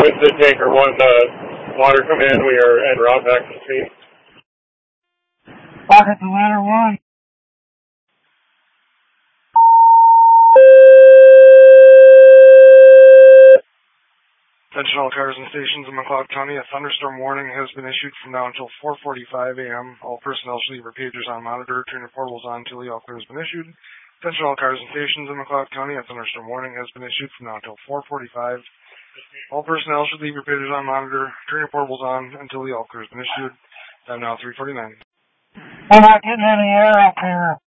this is Anchor 1, water come in, we are en route back to Street. Pocket to ladder 1. Attention all cars and stations in McLeod County, a thunderstorm warning has been issued from now until 4:45 a.m. All personnel should leave their pagers on monitor, turn your portables on until the all clear has been issued. Attention all cars and stations in McLeod County, a thunderstorm warning has been issued from now until 4:45. All personnel should leave your pagers on monitor, turn your portables on until the all clear has been issued. Time now 3:49. We're not getting any air up here.